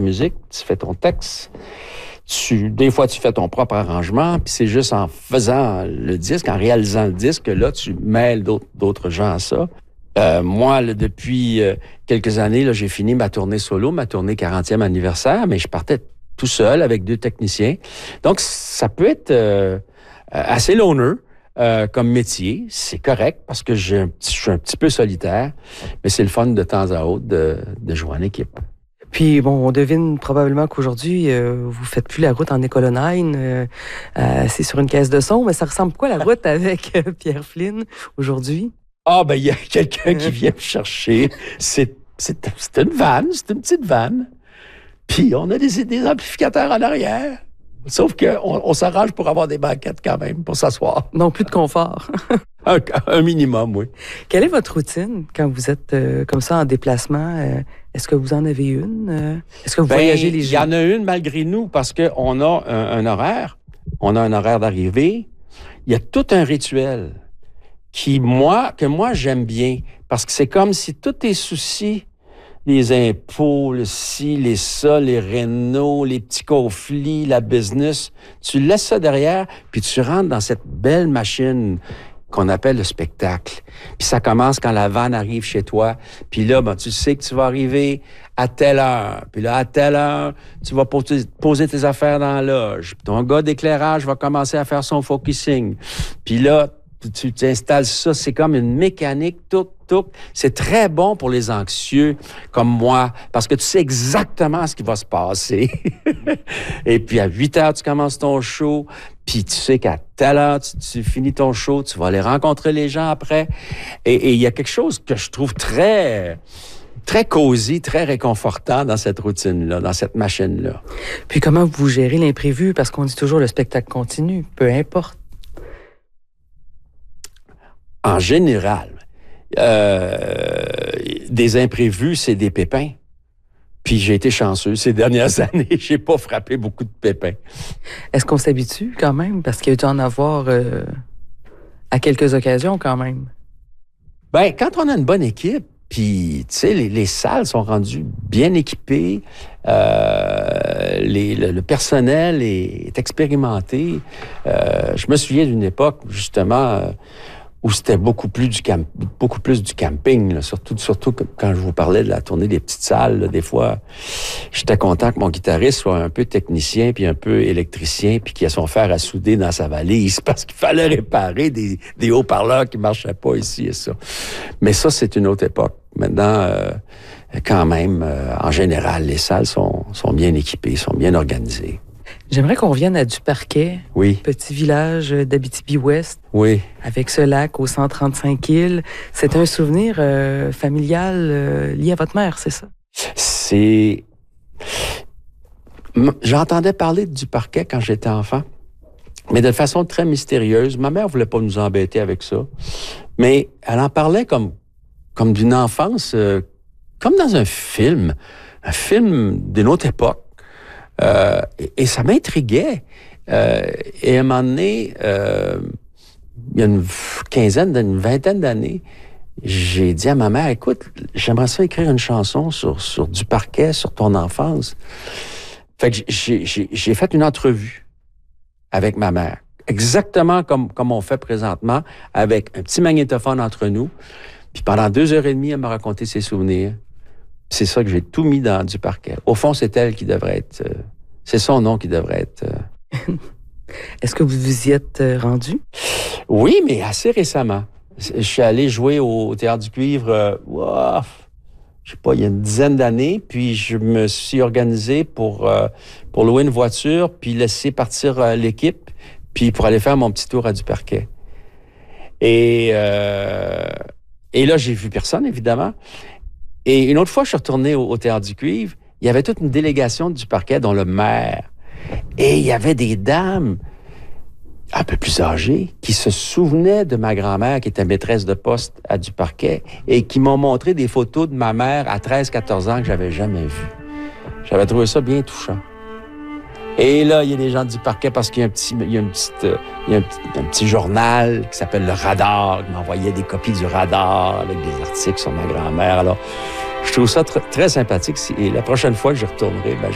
musique, tu fais ton texte. Des fois, tu fais ton propre arrangement, puis c'est juste en faisant le disque, en réalisant le disque, que là, tu mêles d'autres gens à ça. Moi, là, depuis quelques années, là, j'ai fini ma tournée solo, ma tournée 40e anniversaire, mais je partais tout seul avec 2 techniciens. Donc, ça peut être assez loner comme métier. C'est correct parce que je suis un petit peu solitaire, mais c'est le fun de temps à autre de jouer en équipe. Puis, bon, on devine probablement qu'aujourd'hui, vous faites plus la route en Econoline. C'est sur une caisse de son, mais ça ressemble quoi la route avec Pierre Flynn aujourd'hui? Ah, ben, il y a quelqu'un qui vient me chercher. C'est une vanne, c'est une petite vanne. Puis, on a des amplificateurs en arrière. Sauf qu'on s'arrange pour avoir des banquettes quand même, pour s'asseoir. Donc, plus de confort. Un minimum, oui. Quelle est votre routine quand vous êtes comme ça en déplacement? Est-ce que vous en avez une? Est-ce que vous voyagez les jours? Il y en a une malgré nous parce qu'on a un horaire. On a un horaire d'arrivée. Il y a tout un rituel que moi, j'aime bien. Parce que c'est comme si tous tes soucis, les impôts, le ci, les ça, les rénaux, les petits conflits, la business, tu laisses ça derrière, puis tu rentres dans cette belle machine qu'on appelle le spectacle. Puis ça commence quand la vanne arrive chez toi. Puis là, ben, tu sais que tu vas arriver à telle heure. Puis là, à telle heure, tu vas poser tes affaires dans la loge. Puis ton gars d'éclairage va commencer à faire son focusing. Puis là, tu t'installes ça. C'est comme une mécanique, tout. C'est très bon pour les anxieux comme moi, parce que tu sais exactement ce qui va se passer. Et puis, à 8 heures, tu commences ton show, puis tu sais qu'à telle heure, tu finis ton show, tu vas aller rencontrer les gens après. Et il y a quelque chose que je trouve très cosy, très réconfortant dans cette routine-là, dans cette machine-là. Puis comment vous gérez l'imprévu? Parce qu'on dit toujours le spectacle continue, peu importe. En général, des imprévus, c'est des pépins. Puis j'ai été chanceux ces dernières années. J'ai pas frappé beaucoup de pépins. Est-ce qu'on s'habitue quand même? Parce qu'il y a dû en avoir à quelques occasions quand même. Ben, quand on a une bonne équipe, puis, tu sais, les salles sont rendues bien équipées, le personnel est expérimenté. Je me souviens d'une époque, justement, où c'était beaucoup plus du camping, là. Surtout quand je vous parlais de la tournée des petites salles, là, des fois, j'étais content que mon guitariste soit un peu technicien puis un peu électricien puis qu'il ait son fer à souder dans sa valise parce qu'il fallait réparer des haut-parleurs qui marchaient pas ici et ça. Mais ça, c'est une autre époque. Maintenant, quand même, en général, les salles sont bien équipées, sont bien organisées. J'aimerais qu'on revienne à Duparquet, oui. Petit village d'Abitibi-Ouest, oui. Avec ce lac aux 135 îles. C'est un souvenir familial lié à votre mère, c'est ça? J'entendais parler de Duparquet quand j'étais enfant, mais de façon très mystérieuse. Ma mère voulait pas nous embêter avec ça, mais elle en parlait comme d'une enfance, comme dans un film d'une autre époque. Et ça m'intriguait. Et à un moment donné, il y a une vingtaine d'années, j'ai dit à ma mère, écoute, j'aimerais ça écrire une chanson sur Duparquet, sur ton enfance. Fait que j'ai fait une entrevue avec ma mère, exactement comme on fait présentement, avec un petit magnétophone entre nous. Puis pendant 2h30, elle m'a raconté ses souvenirs. C'est ça que j'ai tout mis dans Duparquet. Au fond, c'est elle qui devrait être... c'est son nom qui devrait être... Est-ce que vous vous y êtes rendu? Oui, mais assez récemment. Je suis allé jouer au Théâtre du Cuivre, je sais pas, il y a une dizaine d'années, puis je me suis organisé pour louer une voiture, puis laisser partir l'équipe, puis pour aller faire mon petit tour à Duparquet. Et là, j'ai vu personne, évidemment. Et une autre fois, je suis retourné au Théâtre du Cuivre. Il y avait toute une délégation du Duparquet, dont le maire. Et il y avait des dames un peu plus âgées qui se souvenaient de ma grand-mère qui était maîtresse de poste à Duparquet et qui m'ont montré des photos de ma mère à 13-14 ans que j'avais jamais vues. J'avais trouvé ça bien touchant. Et là, il y a des gens du Duparquet parce qu'il y a un petit journal qui s'appelle Le Radar, qui m'envoyait des copies du Radar avec des articles sur ma grand-mère. Alors, je trouve ça très sympathique. Et la prochaine fois que je retournerai,